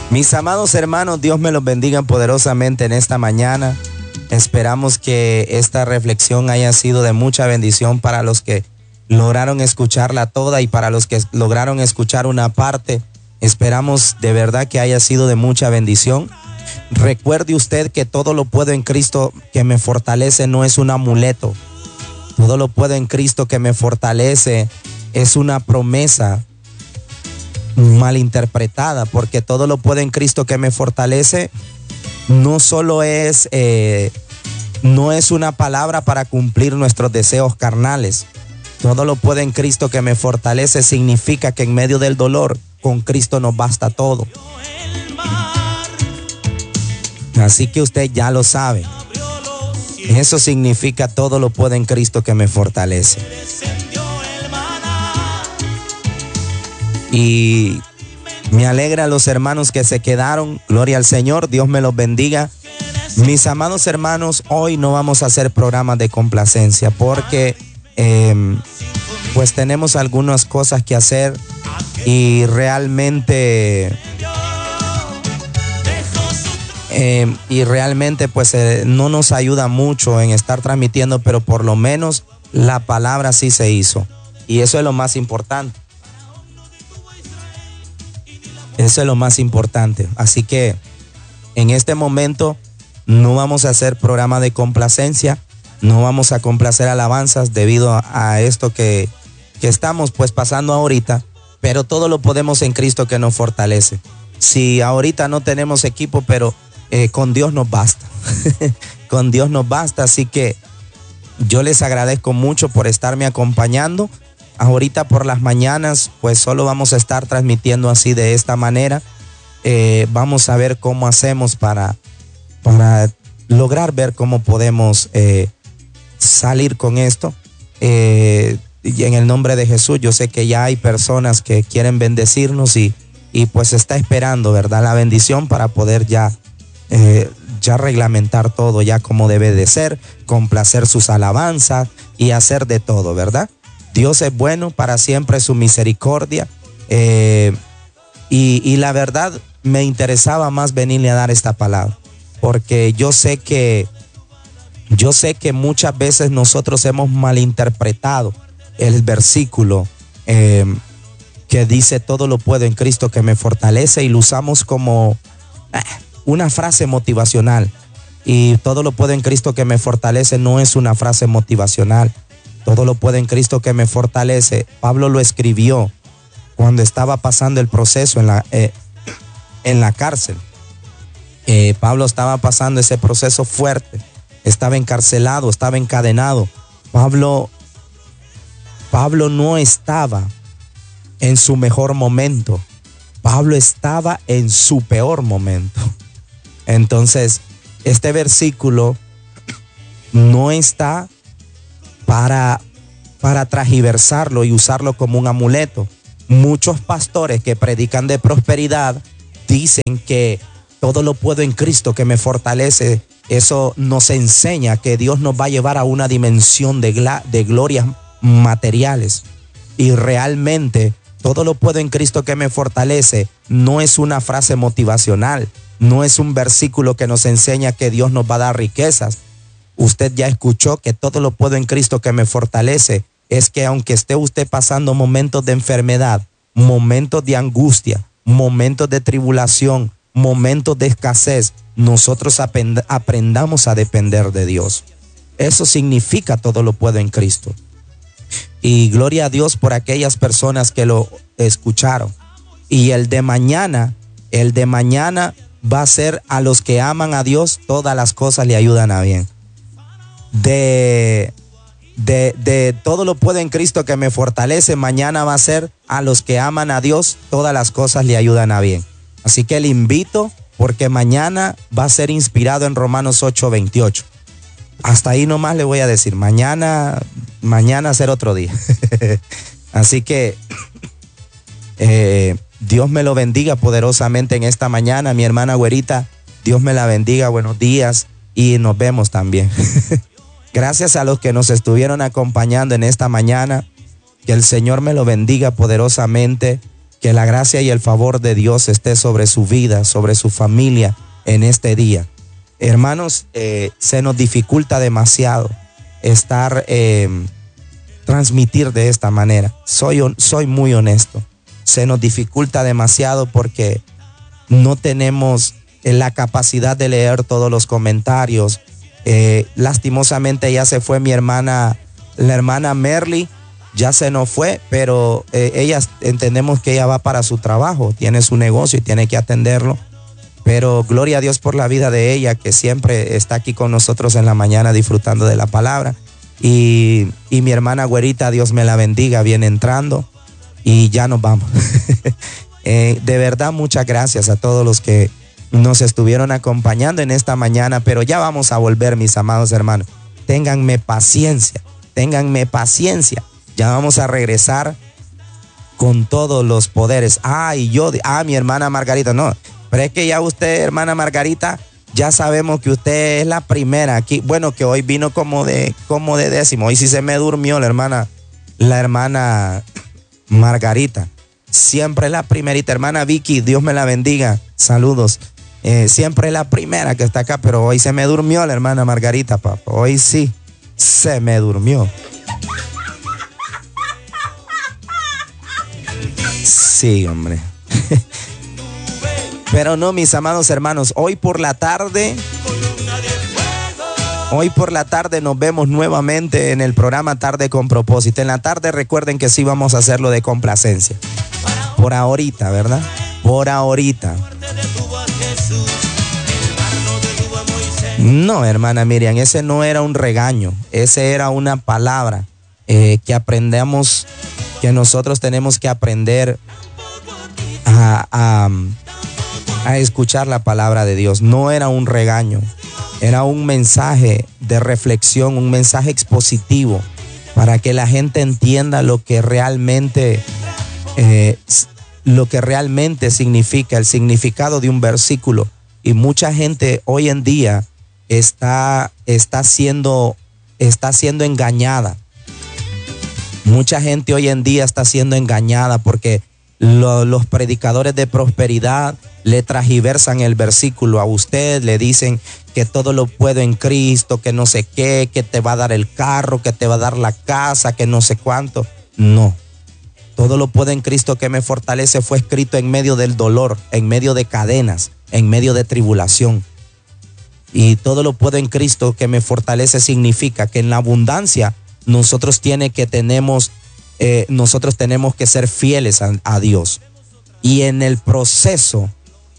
Mis amados hermanos, Dios me los bendiga poderosamente en esta mañana. Esperamos que esta reflexión haya sido de mucha bendición para los que lograron escucharla toda y para los que lograron escuchar una parte. Esperamos de verdad que haya sido de mucha bendición. Recuerde usted que todo lo puedo en Cristo que me fortalece, no es un amuleto. Todo lo puedo en Cristo que me fortalece es una promesa malinterpretada, porque todo lo puedo en Cristo que me fortalece no solo no es una palabra para cumplir nuestros deseos carnales. Todo lo puedo en Cristo que me fortalece significa que en medio del dolor, con Cristo nos basta todo. Así que usted ya lo sabe. Eso significa todo lo puedo en Cristo que me fortalece. Y me alegra a los hermanos que se quedaron. Gloria al Señor, Dios me los bendiga. Mis amados hermanos, hoy no vamos a hacer programas de complacencia porque pues tenemos algunas cosas que hacer y realmente pues no nos ayuda mucho en estar transmitiendo, pero por lo menos la palabra sí se hizo y eso es lo más importante. Eso es lo más importante. Así que en este momento no vamos a hacer programa de complacencia, no vamos a complacer alabanzas debido a esto que estamos pues pasando ahorita, pero todo lo podemos en Cristo que nos fortalece. Si ahorita no tenemos equipo, pero con Dios nos basta. Con Dios nos basta, así que yo les agradezco mucho por estarme acompañando. Ahorita por las mañanas pues solo vamos a estar transmitiendo así de esta manera. Vamos a ver cómo hacemos para lograr ver cómo podemos salir con esto. Y en el nombre de Jesús, yo sé que ya hay personas que quieren bendecirnos y pues está esperando, ¿verdad? La bendición para poder ya reglamentar todo ya como debe de ser, complacer sus alabanzas y hacer de todo, ¿verdad? Dios es bueno, para siempre su misericordia. Y la verdad me interesaba más venirle a dar esta palabra, porque yo sé que muchas veces nosotros hemos malinterpretado el versículo que dice todo lo puedo en Cristo que me fortalece, y lo usamos como una frase motivacional. Y todo lo puedo en Cristo que me fortalece no es una frase motivacional. Todo lo puedo en Cristo que me fortalece, Pablo lo escribió cuando estaba pasando el proceso en la cárcel. Pablo estaba pasando ese proceso fuerte, estaba encarcelado, estaba encadenado. Pablo no estaba en su mejor momento, Pablo estaba en su peor momento. Entonces, este versículo no está para transgiversarlo y usarlo como un amuleto. Muchos pastores que predican de prosperidad dicen que todo lo puedo en Cristo que me fortalece. Eso nos enseña que Dios nos va a llevar a una dimensión de glorias materiales. Y realmente todo lo puedo en Cristo que me fortalece no es una frase motivacional, no es un versículo que nos enseña que Dios nos va a dar riquezas. Usted ya escuchó que todo lo puedo en Cristo que me fortalece. Es que aunque esté usted pasando momentos de enfermedad, momentos de angustia, momentos de tribulación, momentos de escasez, nosotros aprendamos a depender de Dios. Eso significa todo lo puedo en Cristo. Y gloria a Dios por aquellas personas que lo escucharon. Y el de mañana va a ser a los que aman a Dios, todas las cosas le ayudan a bien. De todo lo puedo en Cristo que me fortalece, mañana va a ser a los que aman a Dios, todas las cosas le ayudan a bien. Así que le invito, porque mañana va a ser inspirado en Romanos 8:28. Hasta ahí nomás le voy a decir, mañana será otro día. Así que Dios me lo bendiga poderosamente en esta mañana. Mi hermana Güerita, Dios me la bendiga, buenos días y nos vemos también. Gracias a los que nos estuvieron acompañando en esta mañana. Que el Señor me lo bendiga poderosamente. Que la gracia y el favor de Dios esté sobre su vida, sobre su familia en este día. Hermanos, se nos dificulta demasiado transmitir de esta manera. Soy muy honesto. Se nos dificulta demasiado porque no tenemos la capacidad de leer todos los comentarios. Lastimosamente ya se fue mi hermana, la hermana Merly, ya se nos fue, pero ella, entendemos que ella va para su trabajo, tiene su negocio y tiene que atenderlo. Pero gloria a Dios por la vida de ella, que siempre está aquí con nosotros en la mañana disfrutando de la palabra. Y mi hermana Güerita, Dios me la bendiga, viene entrando y ya nos vamos. De verdad, muchas gracias a todos los que nos estuvieron acompañando en esta mañana, pero ya vamos a volver, mis amados hermanos. Ténganme paciencia. Ya vamos a regresar con todos los poderes. Mi hermana Margarita, no, pero es que ya usted, hermana Margarita, ya sabemos que usted es la primera aquí. Bueno, que hoy vino como de décimo. Hoy sí se me durmió la hermana Margarita. Siempre es la primerita. Hermana Vicky, Dios me la bendiga. Saludos. Siempre es la primera que está acá, pero hoy se me durmió la hermana Margarita, papá. Hoy sí se me durmió. Sí, hombre. Pero no, mis amados hermanos, hoy por la tarde nos vemos nuevamente en el programa Tarde con Propósito. En la tarde recuerden que sí vamos a hacerlo de complacencia. Por ahorita, ¿verdad? Por ahorita. No, hermana Miriam, ese no era un regaño, ese era una palabra que aprendemos, que nosotros tenemos que aprender a escuchar la palabra de Dios. No era un regaño, era un mensaje de reflexión, un mensaje expositivo para que la gente entienda lo que realmente significa, el significado de un versículo. Y mucha gente hoy en día está siendo engañada. Mucha gente hoy en día está siendo engañada porque los predicadores de prosperidad le transgiversan el versículo a usted, le dicen que todo lo puedo en Cristo, que no sé qué, que te va a dar el carro, que te va a dar la casa, que no sé cuánto. No, todo lo puedo en Cristo que me fortalece fue escrito en medio del dolor, en medio de cadenas, en medio de tribulación. Y todo lo puedo en Cristo que me fortalece significa que en la abundancia nosotros tenemos que ser fieles a Dios. Y en el proceso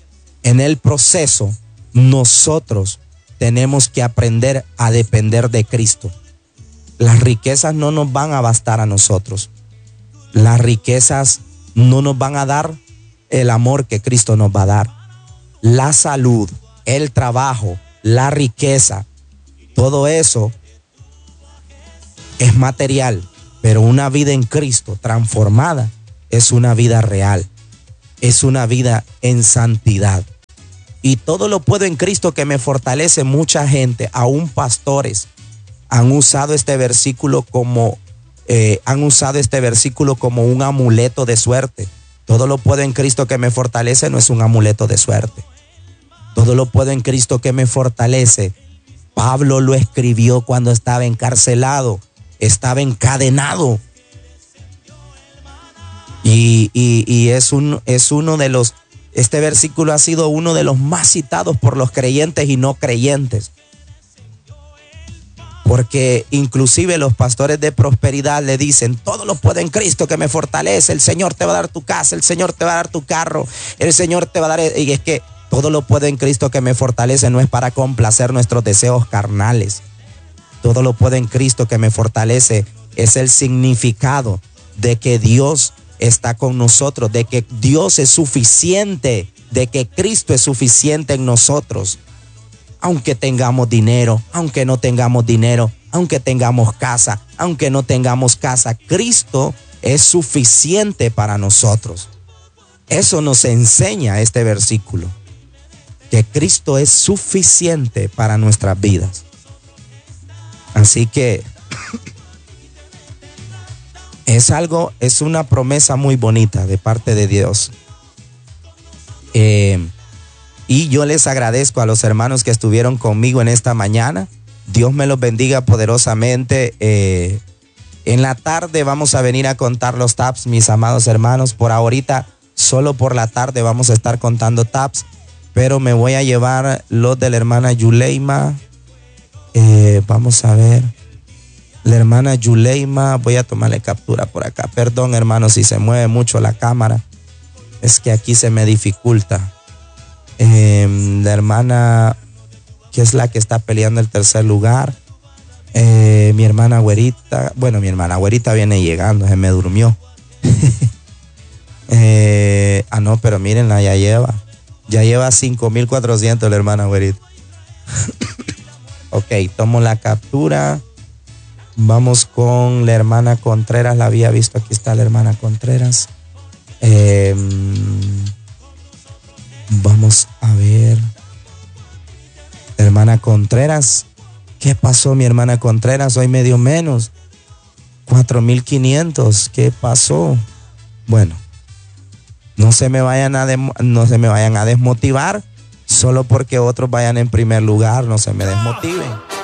nosotros tenemos que aprender a depender de Cristo. Las riquezas no nos van a bastar a nosotros. Las riquezas no nos van a dar el amor que Cristo nos va a dar. La salud, el trabajo, la riqueza, todo eso es material, pero una vida en Cristo transformada es una vida real, es una vida en santidad. Y todo lo puedo en Cristo que me fortalece. Mucha gente, aún pastores, han usado este versículo como un amuleto de suerte. Todo lo puedo en Cristo que me fortalece no es un amuleto de suerte. Todo lo puedo en Cristo que me fortalece. Pablo lo escribió cuando estaba encarcelado, estaba encadenado. Y es uno de los, este versículo ha sido uno de los más citados por los creyentes y no creyentes. Porque inclusive los pastores de prosperidad le dicen, todo lo puedo en Cristo que me fortalece. El Señor te va a dar tu casa, el Señor te va a dar tu carro, el Señor te va a dar... Y es que todo lo puedo en Cristo que me fortalece no es para complacer nuestros deseos carnales. Todo lo puedo en Cristo que me fortalece es el significado de que Dios está con nosotros, de que Dios es suficiente, de que Cristo es suficiente en nosotros. Aunque tengamos dinero, aunque no tengamos dinero, aunque tengamos casa, aunque no tengamos casa, Cristo es suficiente para nosotros. Eso nos enseña este versículo, que Cristo es suficiente para nuestras vidas. Así que Es una promesa muy bonita de parte de Dios. Y yo les agradezco a los hermanos que estuvieron conmigo en esta mañana. Dios me los bendiga poderosamente. En la tarde vamos a venir a contar los taps, mis amados hermanos. Por ahorita, solo por la tarde vamos a estar contando taps, pero me voy a llevar los de la hermana Yuleima. Vamos a ver. La hermana Yuleima, voy a tomarle captura por acá. Perdón, hermanos, si se mueve mucho la cámara. Es que aquí se me dificulta. La hermana, que es la que está peleando el tercer lugar. Mi hermana Güerita. Bueno, mi hermana Güerita viene llegando, se me durmió. No, pero mírenla, ya lleva 5,400 la hermana Güerita. Ok, tomo la captura. Vamos con la hermana Contreras, la había visto, aquí está la hermana Contreras. Vamos a ver. Hermana Contreras, ¿qué pasó, mi hermana Contreras? Hoy medio menos. 4,500, ¿qué pasó? Bueno, no se me vayan a desmotivar solo porque otros vayan en primer lugar, no se me desmotiven.